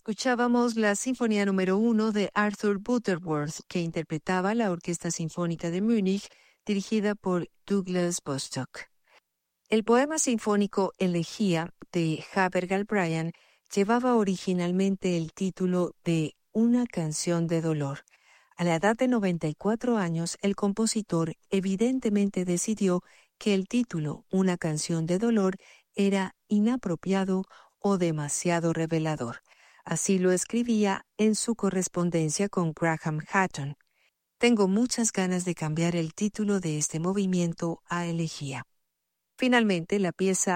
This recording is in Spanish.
Escuchábamos la Sinfonía número 1 de Arthur Butterworth, que interpretaba la Orquesta Sinfónica de Múnich, dirigida por Douglas Bostock. El poema sinfónico Elegía de Haber Galbraith llevaba originalmente el título de Una canción de dolor. A la edad de 94 años, el compositor evidentemente decidió que el título, Una canción de dolor, era inapropiado o demasiado revelador. Así lo escribía en su correspondencia con Graham Hatton. Tengo muchas ganas de cambiar el título de este movimiento a Elegía. Finalmente, la pieza